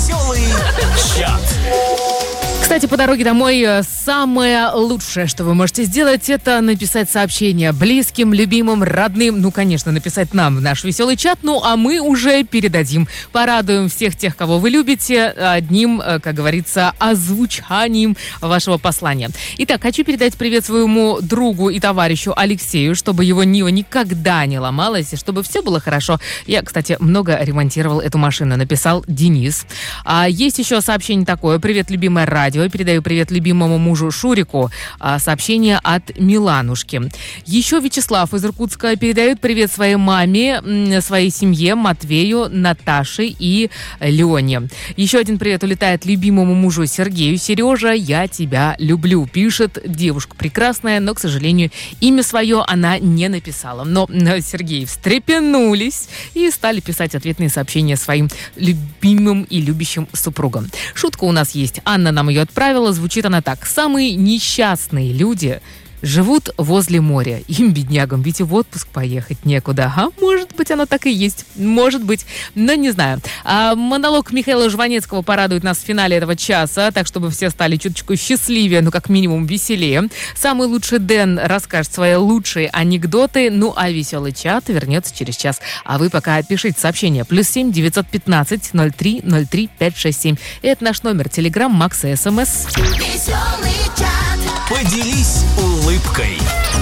Веселый чат. Кстати, по дороге домой самое лучшее, что вы можете сделать, это написать сообщение близким, любимым, родным. Ну, конечно, написать нам в наш веселый чат, ну, а мы уже передадим. Порадуем всех тех, кого вы любите, одним, как говорится, озвучанием вашего послания. Итак, хочу передать привет своему другу и товарищу Алексею, чтобы его Нива никогда не ломалась, и чтобы все было хорошо. Я, кстати, много ремонтировал эту машину, написал Денис. Есть еще сообщение такое. Привет, любимое радио. Передаю привет любимому мужу Шурику. Сообщение от Миланушки. Еще Вячеслав из Иркутска передает привет своей маме, своей семье, Матвею, Наташе и Лене. Еще один привет улетает любимому мужу Сергею. Сережа, я тебя люблю. Пишет девушка прекрасная, но, к сожалению, имя свое она не написала. Но Сергей встрепенулись и стали писать ответные сообщения своим любимым и любящим супругам. Шутка у нас есть. Анна нам ее отправила. Звучит она так. Самые несчастные люди живут возле моря. Им, беднягам, ведь и в отпуск поехать некуда. А может быть, оно так и есть. Может быть, но не знаю. Монолог Михаила Жванецкого порадует нас в финале этого часа, так, чтобы все стали чуточку счастливее, ну, как минимум, веселее. Самый лучший Дэн расскажет свои лучшие анекдоты, ну, а веселый чат вернется через час. А вы пока пишите сообщение. +7 915 03 03 567. Это наш номер. Телеграм, Макс и СМС. Поделись улыбкой.